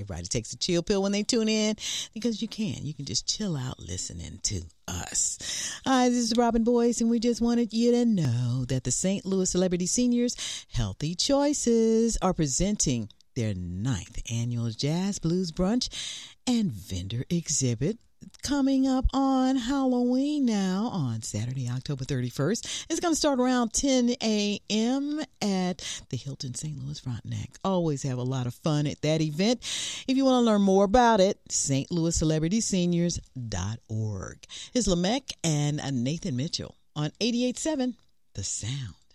Everybody takes a chill pill when they tune in because you can. You can just chill out listening to us. Hi, this is Robin Boyce, and we just wanted you to know that the St. Louis Celebrity Seniors Healthy Choices are presenting their 9th annual Jazz Blues Brunch and vendor exhibit coming up on Halloween now on Saturday, October 31st. It's going to start around 10 a.m. at the Hilton St. Louis Frontenac. Always have a lot of fun at that event. If you want to learn more about it, stlouiscelebrityseniors.org. It's Lamech and Nathan Mitchell on 88.7 The Sound.